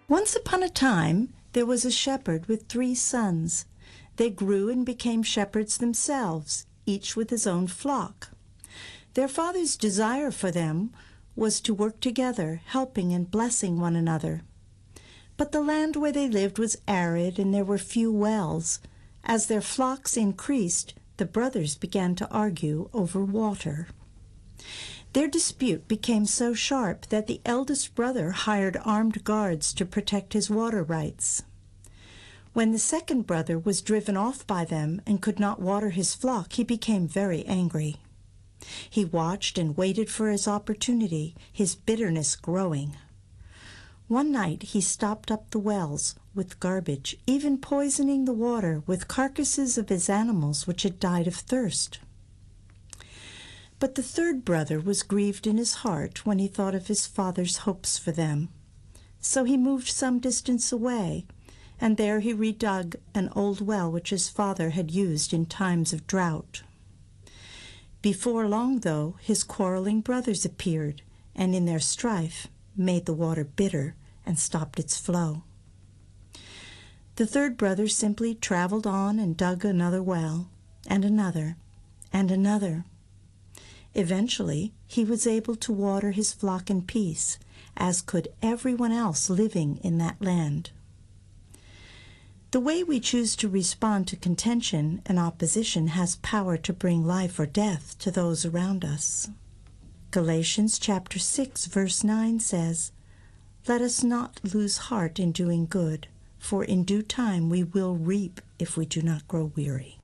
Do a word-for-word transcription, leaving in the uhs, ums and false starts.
Once upon a time, there was a shepherd with three sons. They grew and became shepherds themselves, each with his own flock. Their father's desire for them was to work together, helping and blessing one another. But the land where they lived was arid, and there were few wells. As their flocks increased, the brothers began to argue over water. Their dispute became so sharp that the eldest brother hired armed guards to protect his water rights. When the second brother was driven off by them and could not water his flock, he became very angry. He watched and waited for his opportunity, his bitterness growing. One night he stopped up the wells with garbage, even poisoning the water with carcasses of his animals which had died of thirst. But the third brother was grieved in his heart when he thought of his father's hopes for them. So he moved some distance away, and there he redug an old well which his father had used in times of drought. Before long, though, his quarreling brothers appeared, and in their strife made the water bitter and stopped its flow. The third brother simply traveled on and dug another well, and another, and another. Eventually, he was able to water his flock in peace, as could everyone else living in that land. The way we choose to respond to contention and opposition has power to bring life or death to those around us. Galatians chapter six, verse nine says, "Let us not lose heart in doing good, for in due time we will reap if we do not grow weary."